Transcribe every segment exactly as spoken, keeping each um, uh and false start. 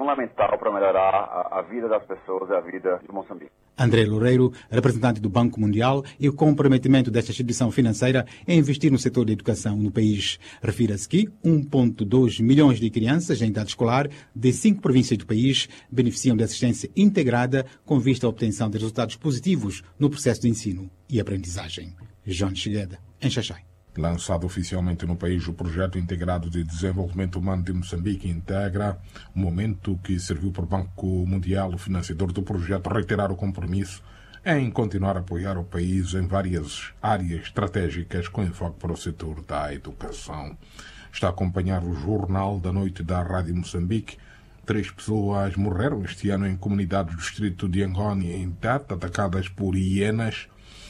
fundamental para melhorar a, a vida das pessoas e a vida de Moçambique. André Loureiro, representante do Banco Mundial, e o comprometimento desta instituição financeira em investir no setor da educação no país. Refira-se que um vírgula dois milhões de crianças em idade escolar de cinco províncias do país beneficiam de assistência integrada com vista à obtenção de resultados positivos no processo de ensino e aprendizagem. João Chigueda, em Xaxai. Lançado oficialmente no país, o Projeto Integrado de Desenvolvimento Humano de Moçambique integra um momento que serviu para o Banco Mundial, o financiador do projeto, reiterar o compromisso em continuar a apoiar o país em várias áreas estratégicas com enfoque para o setor da educação. Está a acompanhar o Jornal da Noite da Rádio Moçambique. Três pessoas morreram este ano em comunidades do distrito de Angônia, em Tete, atacadas por hienas.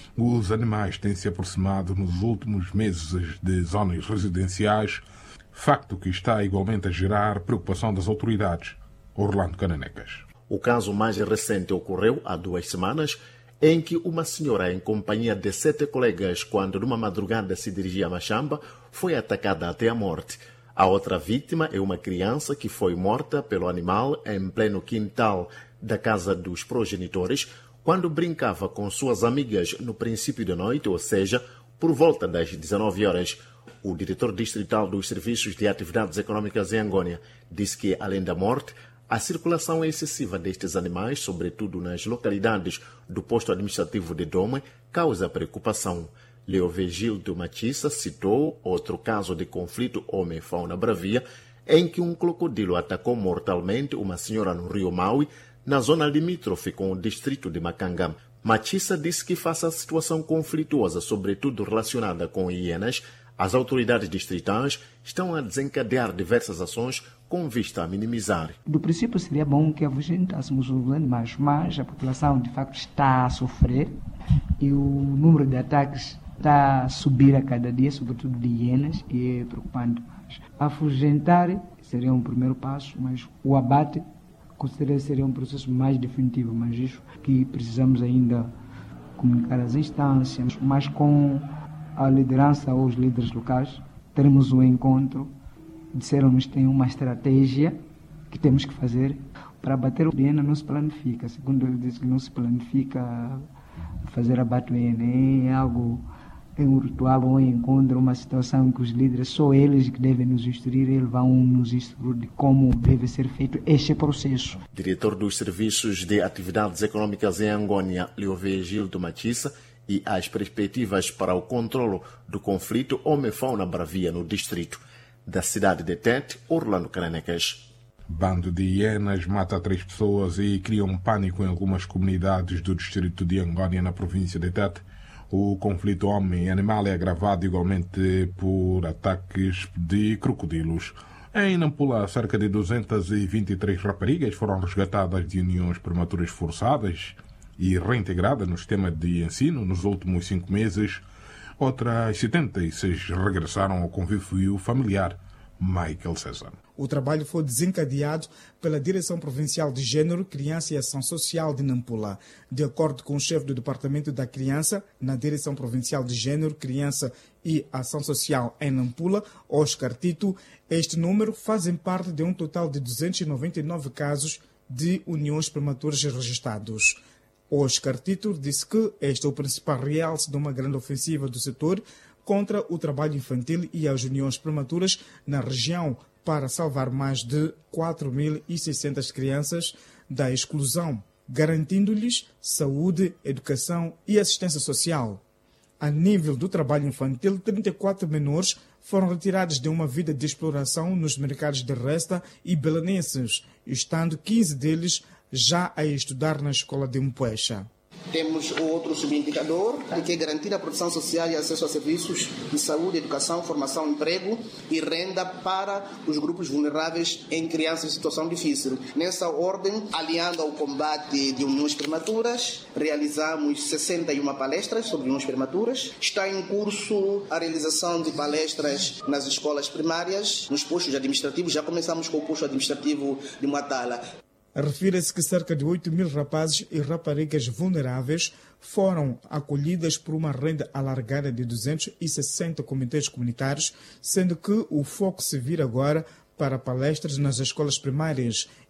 Os animais têm se aproximado nos últimos meses de zonas residenciais, facto que está igualmente a gerar preocupação das autoridades. Orlando Cananecas. O caso mais recente ocorreu há duas semanas, em que uma senhora em companhia de sete colegas, quando numa madrugada se dirigia a Machamba, foi atacada até a morte. A outra vítima é uma criança que foi morta pelo animal em pleno quintal da casa dos progenitores, quando brincava com suas amigas no princípio da noite, ou seja, por volta das dezenove horas. O diretor distrital dos Serviços de Atividades Econômicas em Angônia disse que, além da morte, a circulação excessiva destes animais, sobretudo nas localidades do posto administrativo de Dome, causa preocupação. Leovegildo Machissa citou outro caso de conflito homem-fauna bravia, em que um crocodilo atacou mortalmente uma senhora no rio Maui, na zona limítrofe com o distrito de Macangá. Machissa disse que, face à situação conflituosa, sobretudo relacionada com hienas, as autoridades distritais estão a desencadear diversas ações com vista a minimizar. Do princípio seria bom que afugentássemos os animais, mas a população de facto está a sofrer e o número de ataques está a subir a cada dia, sobretudo de hienas, e é preocupante. Afugentar seria um primeiro passo, mas o abate considero seria um processo mais definitivo, mas isso que precisamos ainda comunicar às instâncias, mas com a liderança ou os líderes locais. Teremos um encontro, disseram-nos que tem uma estratégia que temos que fazer para abater o hiena, não se planifica. Segundo ele diz que não se planifica fazer abate do hiena, é algo em um ritual ou em encontro, uma situação em que os líderes, só eles que devem nos instruir, eles vão nos instruir de como deve ser feito este processo. Diretor dos Serviços de Atividades Econômicas em Angônia, Leovegildo Machissa, e as perspectivas para o controlo do conflito homem-fauna bravia no distrito. Da cidade de Tete, Orlando Cananecas. Bando de hienas mata três pessoas e cria um pânico em algumas comunidades do distrito de Angônia, na província de Tete. O conflito homem-animal é agravado igualmente por ataques de crocodilos. Em Nampula, cerca de duzentas e vinte e três raparigas foram resgatadas de uniões prematuras forçadas e reintegradas no sistema de ensino nos últimos cinco meses. Outras setenta e seis regressaram ao convívio familiar. Michael César. O trabalho foi desencadeado pela Direção Provincial de Gênero, Criança e Ação Social de Nampula. De acordo com o chefe do Departamento da Criança, na Direção Provincial de Gênero, Criança e Ação Social em Nampula, Oscar Tito, este número fazem parte de um total de duzentos e noventa e nove casos de uniões prematuras registrados. Oscar Tito disse que este é o principal realce de uma grande ofensiva do setor contra o trabalho infantil e as uniões prematuras na região, para salvar mais de quatro mil e seiscentas crianças da exclusão, garantindo-lhes saúde, educação e assistência social. A nível do trabalho infantil, trinta e quatro menores foram retirados de uma vida de exploração nos mercados de Resta e Belenenses, estando quinze deles já a estudar na escola de Mpuecha. Temos o outro subindicador, que é garantir a proteção social e acesso a serviços de saúde, educação, formação, emprego e renda para os grupos vulneráveis em crianças em situação difícil. Nessa ordem, aliando ao combate de uniões prematuras, realizamos sessenta e uma palestras sobre uniões prematuras. Está em curso a realização de palestras nas escolas primárias, nos postos administrativos. Já começamos com o posto administrativo de Matala. Refira-se que cerca de oito mil rapazes e raparigas vulneráveis foram acolhidas por uma rede alargada de duzentos e sessenta comitês comunitários, sendo que o foco se vira agora para palestras nas escolas primárias